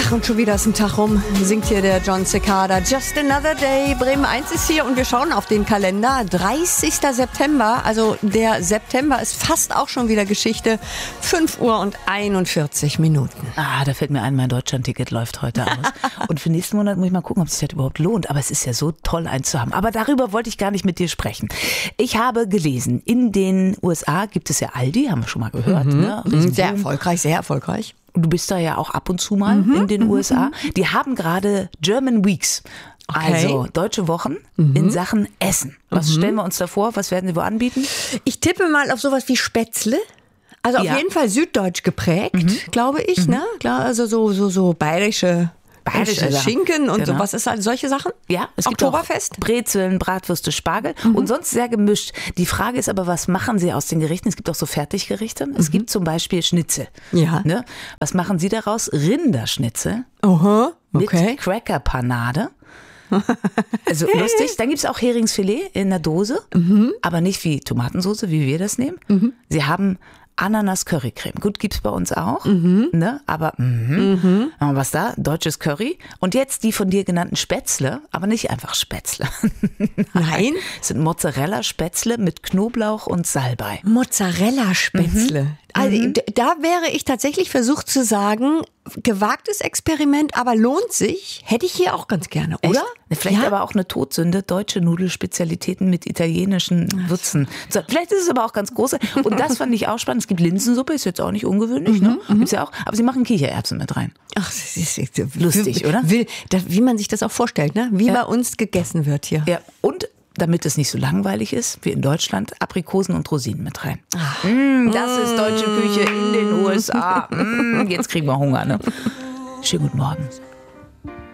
Und schon wieder ist ein Tag rum, singt hier der John Cicada. Just another day. Bremen 1 ist hier und wir schauen auf den Kalender. 30. September, also der September ist fast auch schon wieder Geschichte. 5 Uhr und 41 Minuten. Da fällt mir ein, mein Deutschland-Ticket läuft heute aus. Und für nächsten Monat muss ich mal gucken, ob es sich das überhaupt lohnt. Aber es ist ja so toll, eins zu haben. Aber darüber wollte ich gar nicht mit dir sprechen. Ich habe gelesen, in den USA gibt es ja Aldi, haben wir schon mal gehört. Ne? Sehr erfolgreich, sehr erfolgreich. Du bist da ja auch ab und zu mal in den USA. Die haben gerade German Weeks. Okay. Also deutsche Wochen in Sachen Essen. Was stellen wir uns da vor? Was werden sie wo anbieten? Ich tippe mal auf sowas wie Spätzle. Also auf jeden Fall süddeutsch geprägt, glaube ich. Ne? Klar, also so bayerische Schinken und so. Was ist halt solche Sachen? Ja, es gibt Oktoberfest? auch Brezeln, Bratwürste, Spargel und sonst sehr gemischt. Die Frage ist aber, was machen sie aus den Gerichten? Es gibt auch so Fertiggerichte. Es gibt zum Beispiel Schnitzel. Ja. Ne? Was machen sie daraus? Rinderschnitzel mit Cracker-Panade. Also lustig. Dann gibt es auch Heringsfilet in der Dose, aber nicht wie Tomatensauce, wie wir das nehmen. Sie haben Ananas-Currycreme. Gut, gibt's bei uns auch, ne? Aber was da? Deutsches Curry. Und jetzt die von dir genannten Spätzle, aber nicht einfach Spätzle. Nein? Es sind Mozzarella-Spätzle mit Knoblauch und Salbei. Mozzarella-Spätzle. Also da wäre ich tatsächlich versucht zu sagen, gewagtes Experiment, aber lohnt sich. Hätte ich hier auch ganz gerne, oder? Echt? Vielleicht aber auch eine Todsünde, deutsche Nudelspezialitäten mit italienischen Würzen. So, vielleicht ist es aber auch ganz große. Und das fand ich auch spannend. Es gibt Linsensuppe, ist jetzt auch nicht ungewöhnlich, ne? Gibt's ja auch. Aber sie machen Kichererbsen mit rein. Ach, das ist lustig, oder? Wie man sich das auch vorstellt, ne? Wie bei uns gegessen wird hier. Ja, und damit es nicht so langweilig ist, wie in Deutschland, Aprikosen und Rosinen mit rein. Das ist deutsche Küche in den USA. Jetzt kriegen wir Hunger, ne? Schönen guten Morgen.